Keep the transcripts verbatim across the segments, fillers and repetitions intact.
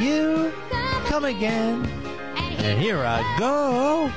you come again. And here I go.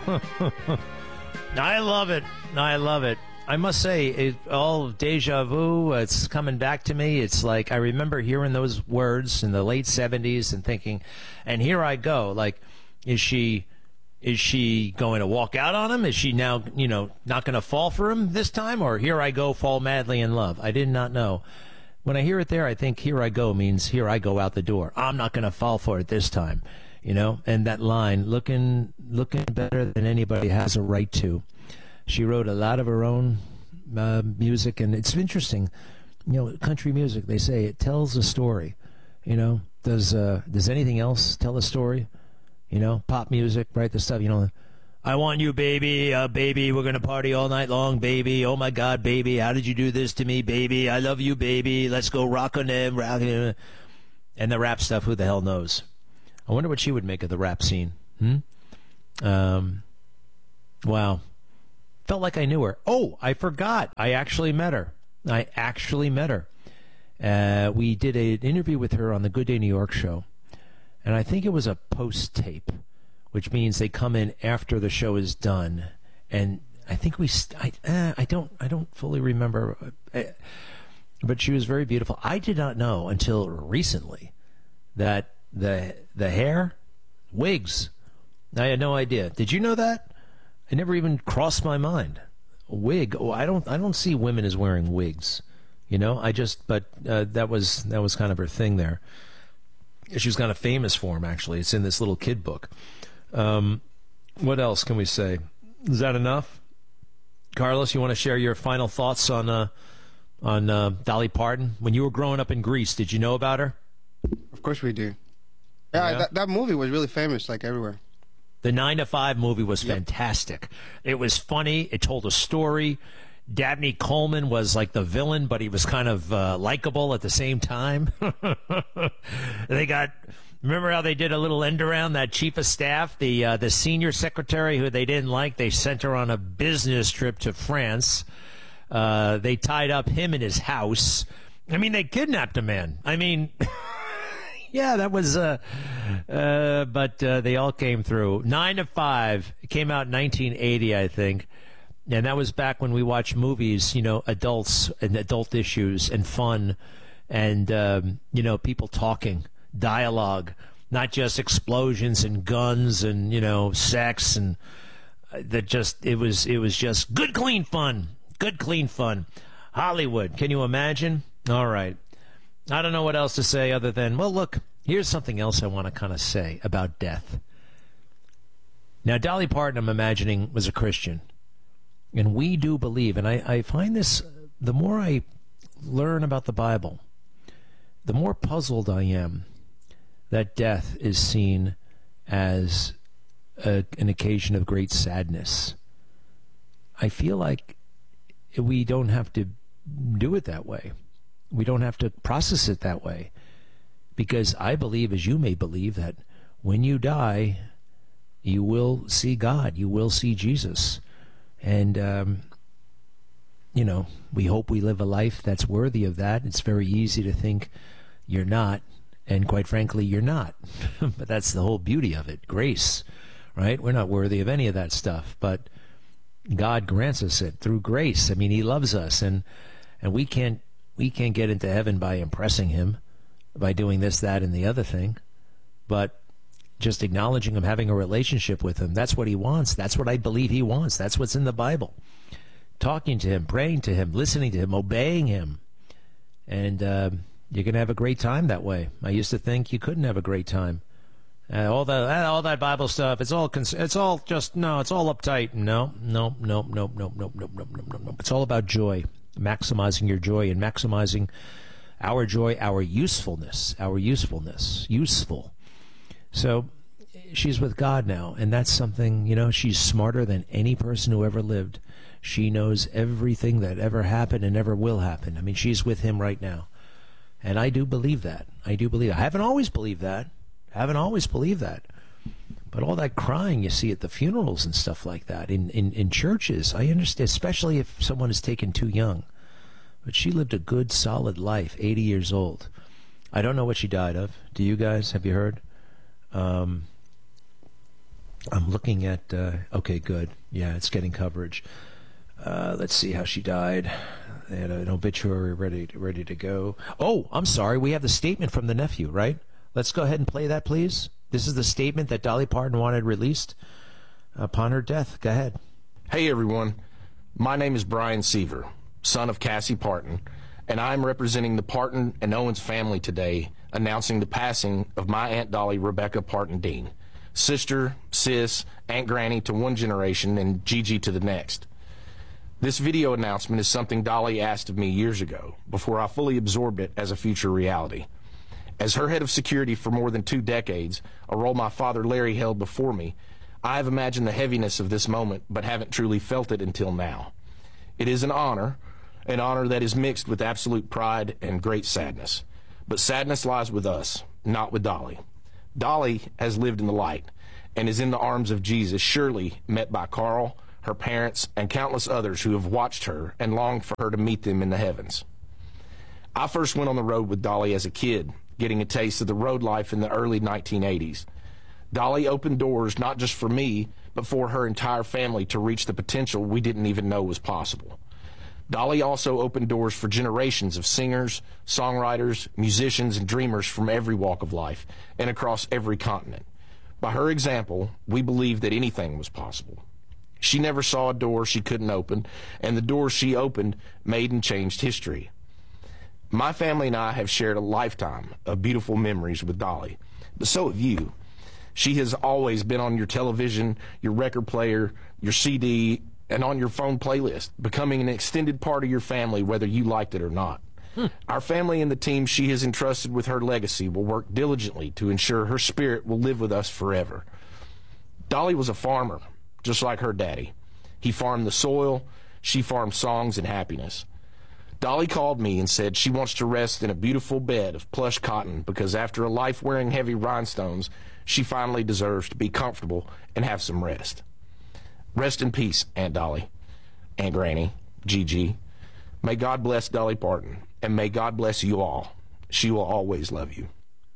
I love it. I love it. I must say, it, all deja vu, it's coming back to me. It's like I remember hearing those words in the late seventies and thinking, and here I go. Like, is she is she going to walk out on him? Is she now, you know, not going to fall for him this time? Or here I go, fall madly in love? I did not know. When I hear it there, I think here I go means here I go out the door. I'm not going to fall for it this time, you know? And that line, looking looking better than anybody has a right to. She wrote a lot of her own uh, music, and it's interesting. You know, country music, they say it tells a story. You know, does uh, does anything else tell a story? You know, pop music, right? The stuff, you know, I want you, baby, uh, baby, we're going to party all night long, baby. Oh, my God, baby, how did you do this to me, baby? I love you, baby. Let's go rock on them. Rock on them. And the rap stuff, who the hell knows? I wonder what she would make of the rap scene. Hmm? Um, wow. Felt like I knew her. Oh, I forgot. I actually met her. I actually met her. Uh, we did a, an interview with her on the Good Day New York show, and I think it was a post tape, which means they come in after the show is done. And I think we, st- I, uh, I don't, I don't fully remember, uh, but she was very beautiful. I did not know until recently that the the hair, wigs. I had no idea. Did you know that? It never even crossed my mind. A wig. Oh, I don't. I don't see women as wearing wigs. You know. I just. But uh, that was that was kind of her thing there. She was kind of famous for him. Actually, it's in this little kid book. Um, what else can we say? Is that enough? Carlos, you want to share your final thoughts on uh, on uh, Dolly Parton? When you were growing up in Greece, did you know about her? Of course we do. Yeah, yeah. That, that movie was really famous, like everywhere. The nine to five movie was Yep. fantastic. It was funny. It told a story. Dabney Coleman was like the villain, but he was kind of uh, likable at the same time. They got, remember how they did a little end around that chief of staff, the uh, the senior secretary who they didn't like. They sent her on a business trip to France. Uh, they tied up him in his house. I mean, they kidnapped a man. I mean... Yeah, that was, uh, uh, but uh, they all came through. Nine to Five it came out in nineteen eighty, I think, and that was back when we watched movies, you know, adults and adult issues and fun, and um, you know, people talking, dialogue, not just explosions and guns and you know, sex and uh, that. Just it was, it was just good, clean fun, good, clean fun. Hollywood, can you imagine? All right. I don't know what else to say other than, well, look, here's something else I want to kind of say about death. Now, Dolly Parton, I'm imagining, was a Christian. And we do believe, and I, I find this, the more I learn about the Bible, the more puzzled I am that death is seen as a, an occasion of great sadness. I feel like we don't have to do it that way. We don't have to process it that way, because I believe, as you may believe, that when you die, you will see God, you will see Jesus. And, um, you know, we hope we live a life that's worthy of that. It's very easy to think you're not, and quite frankly, you're not. But that's the whole beauty of it, grace, right? We're not worthy of any of that stuff, but God grants us it through grace. I mean, he loves us, and, and we can't We can't get into heaven by impressing him, by doing this, that, and the other thing. But just acknowledging him, having a relationship with him, that's what he wants. That's what I believe he wants. That's what's in the Bible. Talking to him, praying to him, listening to him, obeying him. And uh, you're going to have a great time that way. I used to think you couldn't have a great time. Uh, all that, uh, all that Bible stuff, it's all, cons- it's all just, no, it's all uptight. No, no, no, no, no, no, no, no, no, no, no. It's all about joy. Maximizing your joy and maximizing our joy, our usefulness, our usefulness, useful. So she's with God now, and that's something, you know, she's smarter than any person who ever lived. She knows everything that ever happened and ever will happen. I mean, she's with him right now. And I do believe that. I do believe I haven't always believed that. I haven't always believed that. But all that crying you see at the funerals and stuff like that, in, in, in churches, I understand, especially if someone is taken too young. But she lived a good, solid life, eighty years old. I don't know what she died of. Do you guys? Have you heard? Um, I'm looking at, uh, okay, good. Yeah, it's getting coverage. Uh, let's see how she died. They had an obituary ready ready to go. Oh, I'm sorry. We have the statement from the nephew, right? Let's go ahead and play that, please. This is the statement that Dolly Parton wanted released upon her death. Go ahead. Hey, everyone. My name is Brian Seaver, son of Cassie Parton, and I'm representing the Parton and Owens family today, announcing the passing of my Aunt Dolly Rebecca Parton Dean, sister, sis, Aunt Granny to one generation, and Gigi to the next. This video announcement is something Dolly asked of me years ago, before I fully absorbed it as a future reality. As her head of security for more than two decades, a role my father Larry held before me, I have imagined the heaviness of this moment, but haven't truly felt it until now. It is an honor, an honor that is mixed with absolute pride and great sadness. But sadness lies with us, not with Dolly. Dolly has lived in the light and is in the arms of Jesus, surely met by Carl, her parents, and countless others who have watched her and longed for her to meet them in the heavens. I first went on the road with Dolly as a kid, getting a taste of the road life in the early nineteen eighties. Dolly opened doors not just for me, but for her entire family to reach the potential we didn't even know was possible. Dolly also opened doors for generations of singers, songwriters, musicians, and dreamers from every walk of life and across every continent. By her example, we believed that anything was possible. She never saw a door she couldn't open, and the doors she opened made and changed history. My family and I have shared a lifetime of beautiful memories with Dolly, but so have you. She has always been on your television, your record player, your C D, and on your phone playlist, becoming an extended part of your family whether you liked it or not. Hmm. Our family and the team she has entrusted with her legacy will work diligently to ensure her spirit will live with us forever. Dolly was a farmer, just like her daddy. He farmed the soil, she farmed songs and happiness. Dolly called me and said she wants to rest in a beautiful bed of plush cotton because after a life wearing heavy rhinestones, she finally deserves to be comfortable and have some rest. Rest in peace, Aunt Dolly, Aunt Granny, Gigi. May God bless Dolly Parton, and may God bless you all. She will always love you.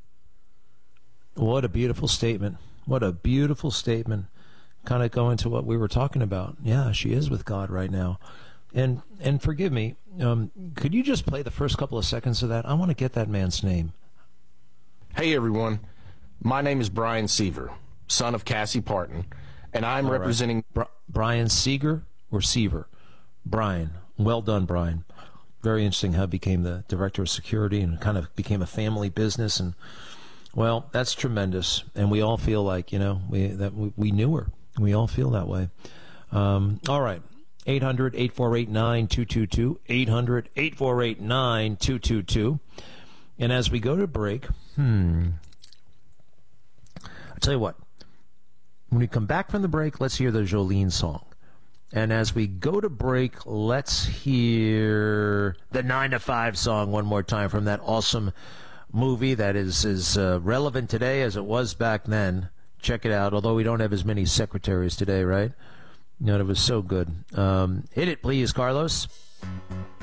What a beautiful statement. What a beautiful statement. Kind of going to what we were talking about. Yeah, she is with God right now. And and forgive me, um, could you just play the first couple of seconds of that? I want to get that man's name. Hey, everyone. My name is Brian Seaver, son of Cassie Parton, and I'm All representing... Right. Bri- Brian Seeger or Seaver? Brian. Well done, Brian. Very interesting how he became the director of security and kind of became a family business. And, well, that's tremendous. And we all feel like, you know, we that we, we knew her. We all feel that way. Um, all right. eight hundred, eight four eight, nine two two two. eight hundred, eight four eight, nine two two two. And as we go to break, hmm... I'll tell you what, when we come back from the break, let's hear the Jolene song. And as we go to break, let's hear the nine to five song one more time from that awesome movie that is as uh, relevant today as it was back then. Check it out, although we don't have as many secretaries today, right? You know, it was so good. Um, hit it, please, Carlos.